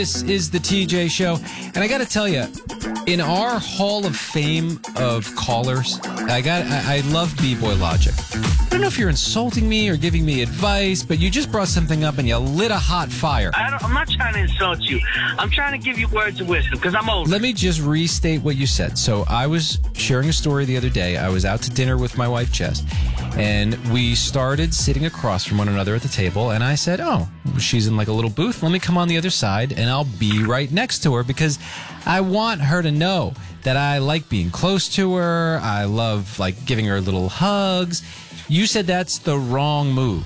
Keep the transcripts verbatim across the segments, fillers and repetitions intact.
This is the T J Show, and I got to tell you, in our Hall of Fame of callers, I got I, I love B-Boy Logic. I don't know if you're insulting me or giving me advice, but you just brought something up and you lit a hot fire. I don't, I'm not trying to insult you. I'm trying to give you words of wisdom because I'm old. Let me just restate what you said. So I was sharing a story the other day. I was out to dinner with my wife, Jess, and we started sitting across from one another at the table, and I said, oh, she's in like a little booth. Let me come on the other side, and I'll be right next to her because I want her to know that I like being close to her. I love like giving her little hugs. You said that's the wrong move.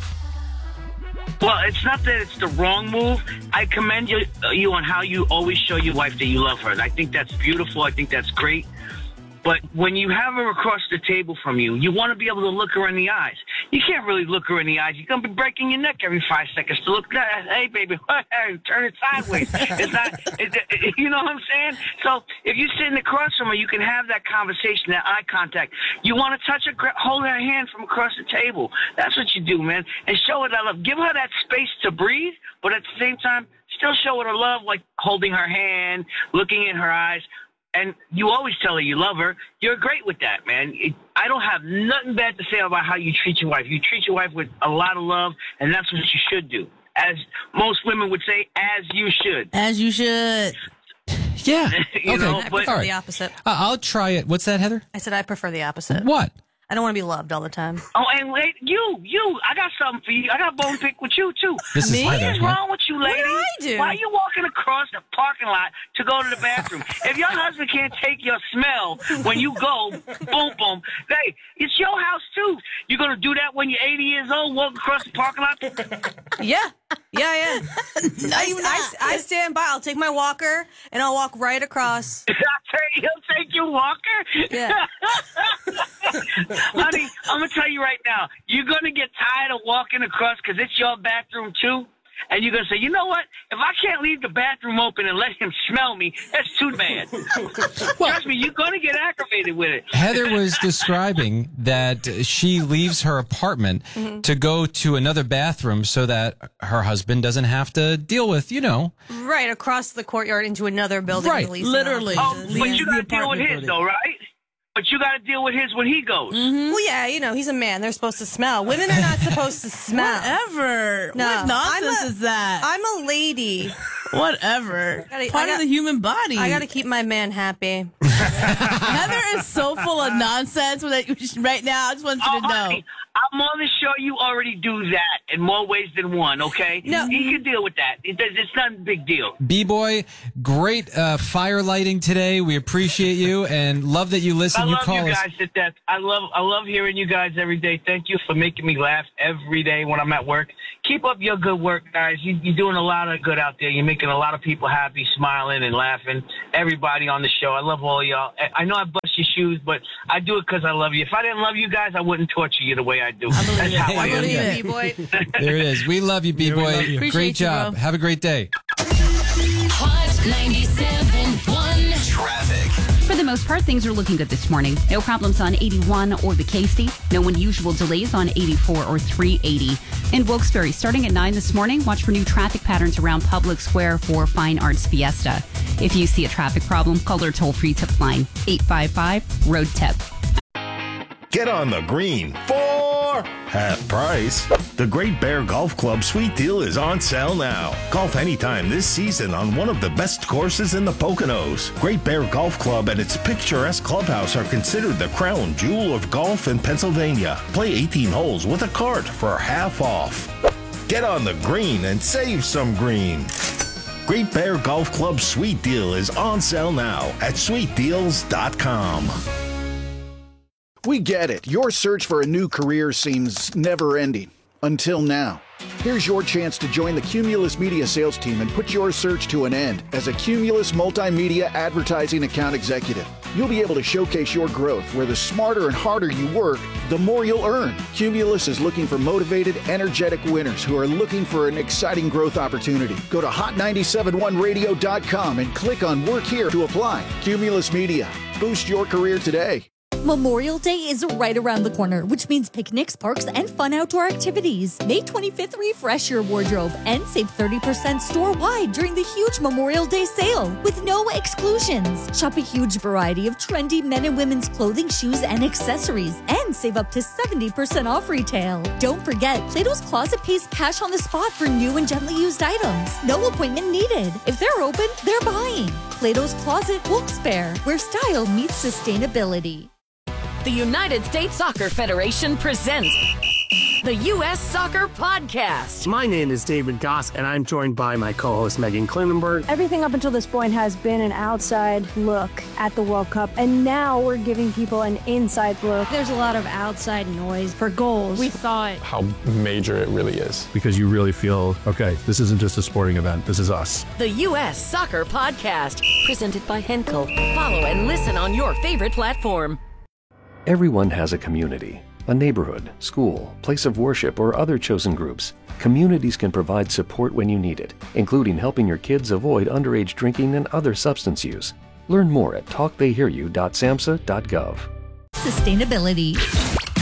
Well, it's not that it's the wrong move. I commend you, you on how you always show your wife that you love her. I think that's beautiful. I think that's great. But when you have her across the table from you, you want to be able to look her in the eyes. You can't really look her in the eyes. You're going to be breaking your neck every five seconds to look. Hey, baby, turn it sideways. It's not, it, it, you know what I'm saying? So if you're sitting across from her, you can have that conversation, that eye contact. You want to touch her, hold her hand from across the table. That's what you do, man. And show her that love. Give her that space to breathe, but at the same time, still show her the love, like holding her hand, looking in her eyes. And you always tell her you love her. You're great with that, man. It, I don't have nothing bad to say about how you treat your wife. You treat your wife with a lot of love, and that's what you should do. As most women would say, as you should. As you should. Yeah. you okay. know, I but, prefer the opposite. Uh, I'll try it. What's that, Heather? I said I prefer the opposite. What? I don't want to be loved all the time. Oh, and wait, you, you, I got something for you. I got a bone pick with you, too. This is Me? What Heather. is wrong with you, lady? What did I do? Why are you walking across the parking lot to go to the bathroom? If your husband can't take your smell when you go, boom, boom, hey, it's your house, too. You're going to do that when you're eighty years old, walk across the parking lot? Yeah. Yeah, yeah. I, I, I stand by. I'll take my walker, and I'll walk right across. He'll take your walker? Yeah. Honey, I'm going to tell you right now, you're going to get tired of walking across because it's your bathroom, too. And you're going to say, you know what? If I can't leave the bathroom open and let him smell me, that's too bad. Well, Trust me, you're going to get aggravated with it. Heather was describing that she leaves her apartment mm-hmm. to go to another bathroom so that her husband doesn't have to deal with, you know. Right, across the courtyard into another building. Right. Literally. Oh, but you got to deal with his, though, right? But you got to deal with his when he goes. Mm-hmm. Well, yeah, you know, he's a man. They're supposed to smell. Women are not supposed to smell. Whatever. No, what nonsense a, is that? I'm a lady. Whatever. Gotta, Part got, of the human body. I got to keep my man happy. Heather is so full of nonsense right now. I just want you oh, to know. Honey, I'm on the show. You already do that in more ways than one, okay? No. He can deal with that. It, it's not a big deal. B-Boy, great uh, fire lighting today. We appreciate you and love that you listen. I you love call you us. guys to death. I love, I love hearing you guys every day. Thank you for making me laugh every day when I'm at work. Keep up your good work, guys. You, you're doing a lot of good out there. You're making a lot of people happy, smiling and laughing. Everybody on the show. I love all y'all. I know I bust your shoes, but I do it because I love you. If I didn't love you guys, I wouldn't torture you the way I do. That's how I I am. believe it, B-boy. There it is. We love you, B-Boy. love you. Great Appreciate you, job. bro. Have a great day. Hot ninety-seven point one. Traffic. For the most part, things are looking good this morning. No problems on eighty-one or the Casey. No unusual delays on eighty-four or three eighty. In Wilkes-Barre, starting at nine this morning, watch for new traffic patterns around Public Square for Fine Arts Fiesta. If you see a traffic problem, call our toll-free tip line, eight five five, road tip. Get on the green for half price. The Great Bear Golf Club Sweet Deal is on sale now. Golf anytime this season on one of the best courses in the Poconos. Great Bear Golf Club and its picturesque clubhouse are considered the crown jewel of golf in Pennsylvania. Play eighteen holes with a cart for half off. Get on the green and save some green. Great Bear Golf Club Sweet Deal is on sale now at sweet deals dot com. We get it. Your search for a new career seems never-ending. Until now. Here's your chance to join the Cumulus Media sales team and put your search to an end as a Cumulus Multimedia Advertising Account Executive. You'll be able to showcase your growth where the smarter and harder you work, the more you'll earn. Cumulus is looking for motivated, energetic winners who are looking for an exciting growth opportunity. Go to hot nine seven one radio dot com and click on Work Here to apply. Cumulus Media. Boost your career today. Memorial Day is right around the corner, which means picnics, parks, and fun outdoor activities. May twenty-fifth, refresh your wardrobe and save thirty percent store-wide during the huge Memorial Day sale with no exclusions. Shop a huge variety of trendy men and women's clothing, shoes, and accessories, and save up to seventy percent off retail. Don't forget, Plato's Closet pays cash on the spot for new and gently used items. No appointment needed. If they're open, they're buying. Plato's Closet Wilkes-Barre, where style meets sustainability. The United States Soccer Federation presents the U S Soccer Podcast. My name is David Goss, and I'm joined by my co-host Megan Klinenberg. Everything up until this point has been an outside look at the World Cup, and now we're giving people an inside look. There's a lot of outside noise for goals. We thought how major it really is, because you really feel, okay, this isn't just a sporting event, this is us. The U S Soccer Podcast, presented by Henkel. Follow and listen on your favorite platform. Everyone has a community. A neighborhood, school, place of worship, or other chosen groups. Communities can provide support when you need it, including helping your kids avoid underage drinking and other substance use. Learn more at talk they hear you dot samhsa dot gov. Sustainability.